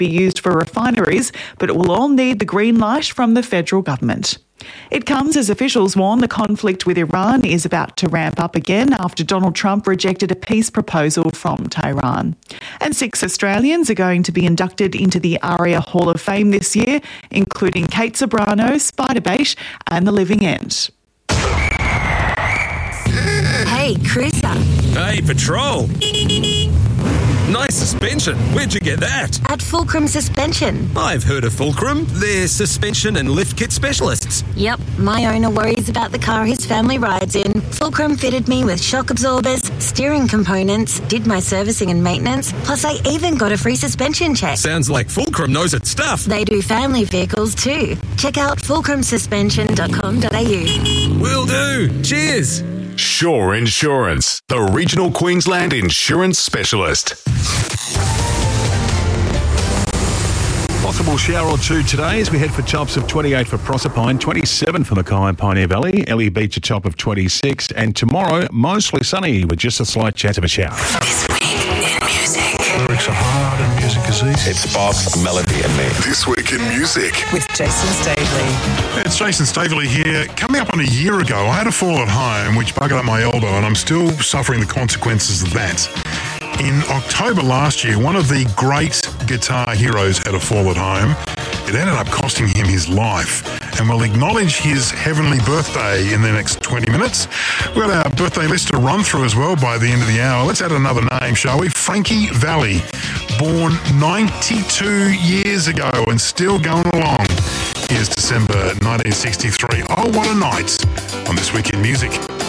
be used for refineries, but it will all need the green light from the federal government. It comes as officials warn the conflict with Iran is about to ramp up again after Donald Trump rejected a peace proposal from Tehran. And 6 Australians are going to be inducted into the ARIA Hall of Fame this year, including Kate Sobrano, Spiderbait and The Living End. Hey, Cruiser. Hey, Patrol. Nice suspension. Where'd you get that? At Fulcrum Suspension. I've heard of Fulcrum. They're suspension and lift kit specialists. Yep, my owner worries about the car his family rides in. Fulcrum fitted me with shock absorbers, steering components, did my servicing and maintenance, plus I even got a free suspension check. Sounds like Fulcrum knows its stuff. They do family vehicles too. Check out fulcrumsuspension.com.au. Will do. Cheers. Shore Insurance, the regional Queensland insurance specialist. Possible shower or two today as we head for tops of 28 for Proserpine, 27 for Mackay and Pioneer Valley, Ellie Beach a top of 26, and tomorrow mostly sunny with just a slight chance of a shower. This week in music. Lyrics are hard and music is easy. It's Bob, Melody and me. This week in music. With Jason Stavely. It's Jason Stavely here. Coming up on a year ago, I had a fall at home which buggered up my elbow and I'm still suffering the consequences of that. In October last year, one of the great guitar heroes had a fall at home. It ended up costing him his life. And we'll acknowledge his heavenly birthday in the next 20 minutes. We've got our birthday list to run through as well by the end of the hour. Let's add another name, shall we? Frankie Valli, born 92 years ago and still going along. Here's December 1963. Oh, what a night on This Week in Music.